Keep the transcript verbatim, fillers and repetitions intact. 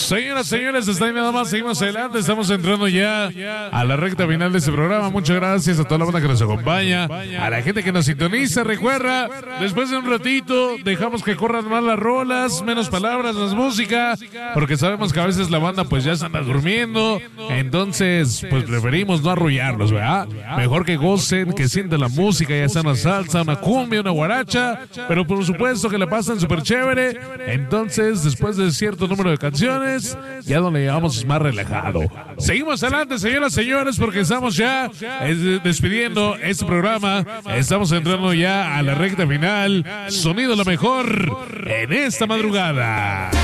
Señoras, señores, hasta ahí nada más, seguimos adelante, estamos entrando ya a la recta final de este programa. Muchas gracias a toda la banda que nos acompaña, a la gente que nos sintoniza. Recuerda, después de un ratito dejamos que corran más las rolas, menos palabras, más música, porque sabemos que a veces la banda pues ya se anda durmiendo, entonces pues preferimos no arrullarlos, ¿verdad? Mejor que gocen, que sientan la música, ya sea una salsa, una cumbia, una guaracha, pero por supuesto que la pasan súper chévere. Entonces, después de cierto número de canciones, ya donde llevamos más relajado. Seguimos adelante, señoras y señores, porque estamos ya eh, despidiendo este programa. Estamos entrando ya a la recta final. Sonido lo mejor en esta madrugada.